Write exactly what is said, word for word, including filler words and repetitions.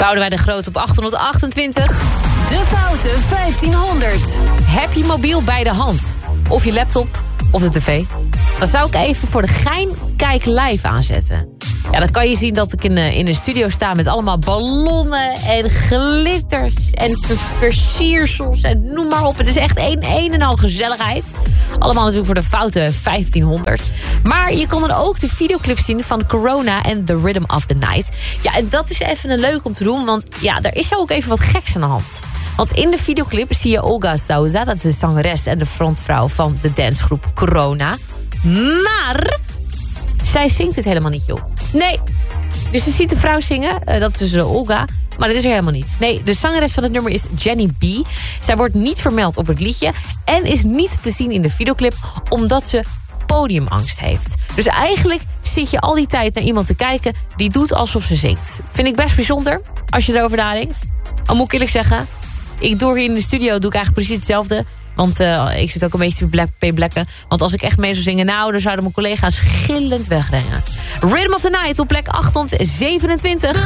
Boudewijn de Groot op achthonderdachtentwintig. De Foute vijftienhonderd. Heb je mobiel bij de hand? Of je laptop? Of de tv? Dan zou ik even voor de gein Kijk Live aanzetten. Ja, dan kan je zien dat ik in, uh, in een studio sta met allemaal ballonnen en glitters en versiersels en noem maar op. Het is echt een, een en al gezelligheid. Allemaal natuurlijk voor de Foute vijftienhonderd. Maar je kan dan ook de videoclip zien van Corona en The Rhythm of the Night. Ja, en dat is even een leuk om te doen, want ja, er is ook even wat geks aan de hand. Want in de videoclip zie je Olga Souza, dat is de zangeres en de frontvrouw van de dancegroep Corona. Maar zij zingt het helemaal niet, joh. Nee. Dus je ziet de vrouw zingen, uh, dat is uh, Olga, maar dat is er helemaal niet. Nee, de zangeres van het nummer is Jenny B. Zij wordt niet vermeld op het liedje en is niet te zien in de videoclip omdat ze podiumangst heeft. Dus eigenlijk zit je al die tijd naar iemand te kijken die doet alsof ze zingt. Vind ik best bijzonder, als je erover nadenkt. Al moet ik eerlijk zeggen, ik door hier in de studio doe ik eigenlijk precies hetzelfde. Want uh, ik zit ook een beetje te blekken. Want als ik echt mee zou zingen, nou, dan zouden mijn collega's gillend wegrennen. Rhythm of the Night op plek achthonderdzevenentwintig.